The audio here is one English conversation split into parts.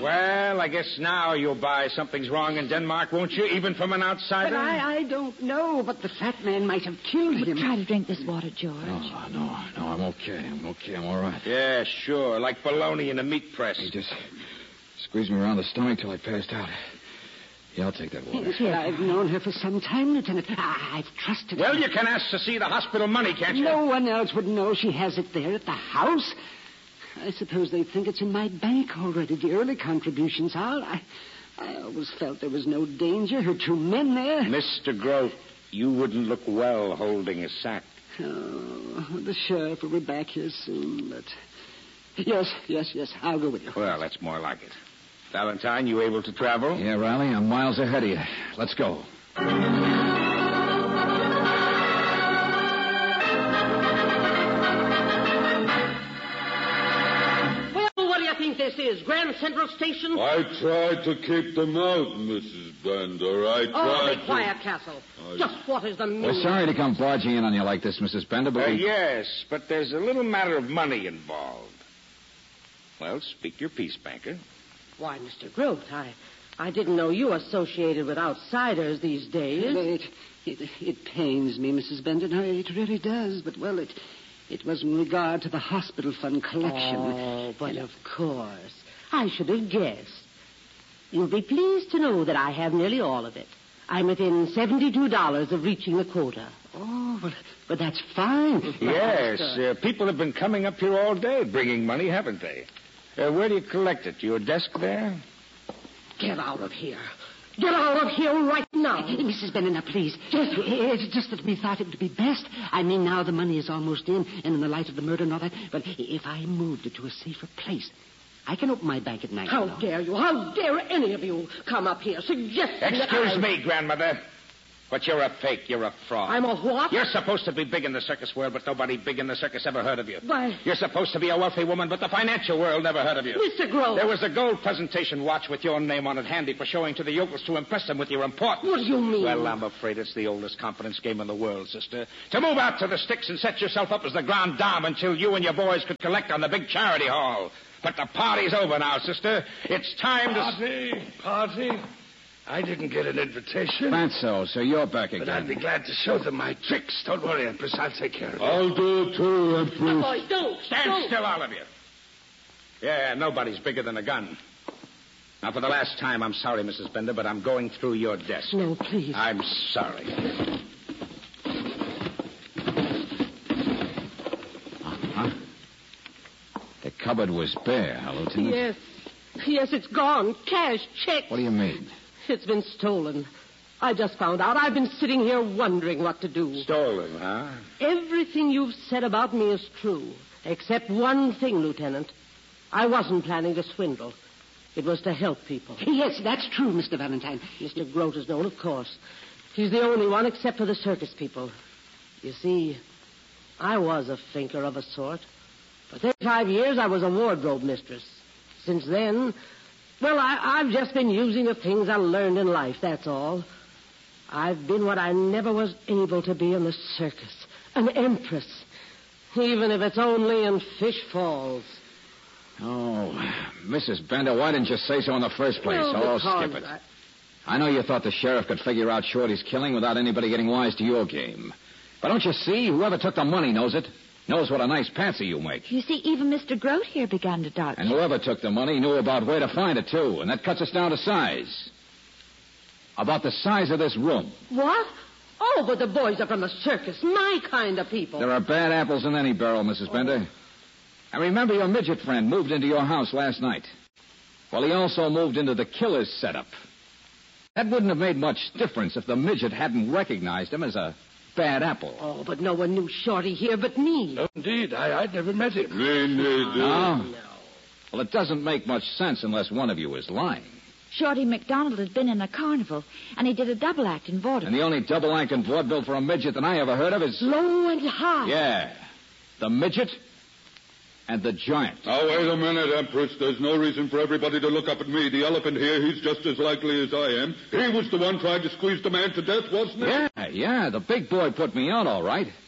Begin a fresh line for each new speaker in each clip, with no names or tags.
Well, I guess now you'll buy something's wrong in Denmark, won't you? Even from an outsider?
But I don't know, but the fat man might have killed him.
Try to drink this water, George.
No, I'm okay. I'm all right.
Yeah, sure. Like bologna in a meat press.
He just squeezed me around the stomach till I passed out. Yeah, I'll take that water.
Yes, well, I've known her for some time, Lieutenant. I've trusted her.
Well, you can ask to see the hospital money, can't you?
No one else would know she has it there at the house. I suppose they think it's in my bank already, the early contributions. I always felt there was no danger. Her 2 men there.
Mr. Grote, you wouldn't look well holding a sack.
Oh, the sheriff will be back here soon, but... Yes, I'll go with you.
Well, that's more like it. Valentine, you able to travel?
Yeah, Riley, I'm miles ahead of you. Let's go.
This is Grand Central Station?
I tried to keep them out, Mrs. Bender.
Be quiet, Castle. Just what is the meaning?
We're sorry to come barging in on you like this, Mrs. Bender, but
Yes, but there's a little matter of money involved. Well, speak your piece, banker.
Why, Mr. Grote, I didn't know you associated with outsiders these days.
It pains me, Mrs. Bender. No, it really does. But, well, it was in regard to the hospital fund collection.
Oh, but of course. I should have guessed. You'll be pleased to know that I have nearly all of it. I'm within $72 of reaching the quota.
Oh, but that's fine.
Yes, people have been coming up here all day bringing money, haven't they? Where do you collect it? Your desk there?
Get out of here. Get out of here right now.
Mrs. Bender, now, please. It's just that we thought it would be best. I mean, now the money is almost in, and in the light of the murder and all that. But if I moved it to a safer place, I can open my bank at night.
How dare you? How dare any of you come up here suggesting
Excuse me, grandmother. But you're a fake. You're a fraud.
I'm a what?
You're supposed to be big in the circus world, but nobody big in the circus ever heard of you.
Why?
You're supposed to be a wealthy woman, but the financial world never heard of you.
Mr. Grote.
There was a gold presentation watch with your name on it handy for showing to the yokels to impress them with your importance.
What do you mean?
Well, I'm afraid it's the oldest confidence game in the world, sister. To move out to the sticks and set yourself up as the grande dame until you and your boys could collect on the big charity hall. But the party's over now, sister. It's time to...
Party? I didn't get an invitation.
That's so you're back again.
But I'd be glad to show them my tricks. Don't worry, Empress. I'll take care of it.
I'll do it too, Empress.
Boy, don't.
Stand still, all of you. Yeah, nobody's bigger than a gun. Now, for the last time, I'm sorry, Mrs. Bender, but I'm going through your desk.
No, please.
I'm sorry.
Uh-huh. The cupboard was bare, huh, Lieutenant?
Yes, it's gone. Cash, checks.
What do you mean?
It's been stolen. I just found out. I've been sitting here wondering what to do.
Stolen, huh?
Everything you've said about me is true, except one thing, Lieutenant. I wasn't planning to swindle. It was to help people.
Yes, that's true, Mr. Valentine.
Mr. Grote is known, of course. He's the only one except for the circus people. You see, I was a thinker of a sort. For 35 years, I was a wardrobe mistress. Since then, well, I've just been using the things I learned in life, that's all. I've been what I never was able to be in the circus. An empress. Even if it's only in Fish Falls.
Oh, Mrs. Bender, why didn't you say so in the first place?
Well,
skip it. I know you thought the sheriff could figure out Shorty's killing without anybody getting wise to your game. But don't you see? Whoever took the money knows it. Knows what a nice patsy you make.
You see, even Mr. Grote here began to doubt.
And whoever took the money knew about where to find it, too. And that cuts us down to size. About the size of this room.
What? Oh, but the boys are from a circus. My kind of people.
There are bad apples in any barrel, Mrs. Bender. And remember your midget friend moved into your house last night. Well, he also moved into the killer's setup. That wouldn't have made much difference if the midget hadn't recognized him as a bad apple.
Oh, but no one knew Shorty here but me.
Oh, indeed, I'd never met him.
Me neither.
No? Well, it doesn't make much sense unless one of you is lying.
Shorty McDonald has been in a carnival, and he did a double act in vaudeville.
And the only double act in vaudeville for a midget that I ever heard of is...
Low and high.
Yeah. The midget and the giant.
Now, wait a minute, Empress. There's no reason for everybody to look up at me. The elephant here, he's just as likely as I am. He was the one trying to squeeze the man to death, wasn't he?
Yeah. The big boy put me out, all right.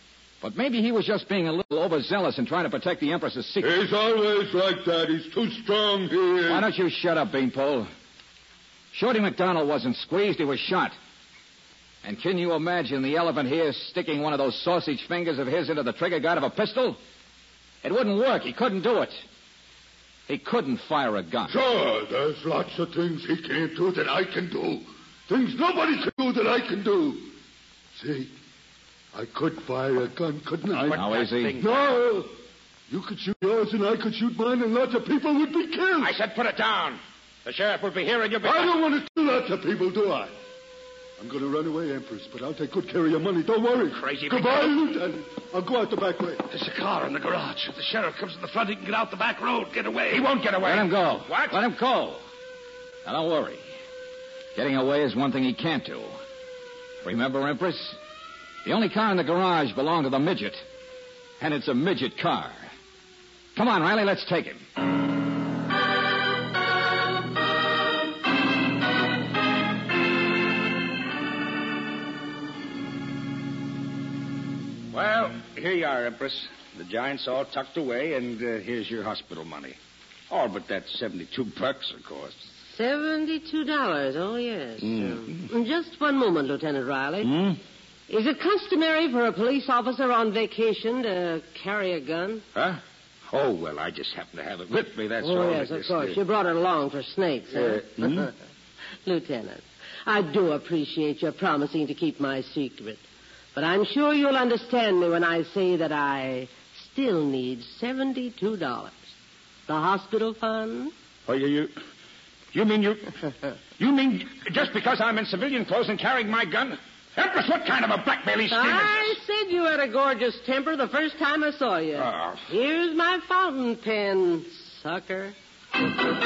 But maybe he was just being a little overzealous in trying to protect the Empress's secret.
He's always like that. He's too strong, he is.
Why don't you shut up, Beanpole? Shorty McDonald wasn't squeezed, he was shot. And can you imagine the elephant here sticking one of those sausage fingers of his into the trigger guard of a pistol? It wouldn't work. He couldn't do it. He couldn't fire a gun.
Sure, there's lots of things he can't do that I can do. Things nobody can do that I can do. See, I could fire a gun, couldn't I?
How easy?
No. You could shoot yours and I could shoot mine and lots of people would be killed.
I said put it down. The sheriff will be here and you'll be...
I don't want to kill lots of people, do I? I'm going to run away, Empress, but I'll take good care of your money. Don't worry.
Crazy.
Goodbye, Lieutenant. I'll go out the back way.
There's a car in the garage. If the sheriff comes in the front, he can get out the back road. Get away.
He won't get away.
Let him go.
What?
Let him go. Now, don't worry. Getting away is one thing he can't do. Remember, Empress? The only car in the garage belonged to the midget. And it's a midget car. Come on, Riley, let's take him.
Well, here you are, Empress. The giant's all tucked away, and here's your hospital money. All but that $72, of course.
$72, oh, yes. Just one moment, Lieutenant Riley.
Hmm?
Is it customary for a police officer on vacation to carry a gun?
Huh? Oh, well, I just happen to have it with me, that's all.
Oh, yes, of course. You brought it along for snakes, huh? Lieutenant, I do appreciate your promising to keep my secret. But I'm sure you'll understand me when I say that I still need $72. The hospital fund?
Oh, you mean just because I'm in civilian clothes and carrying my gun? Empress, what kind of a blackmailing scheme is
I
this?
said you had a gorgeous temper the first time I saw you.
Oh.
Here's my fountain pen, sucker.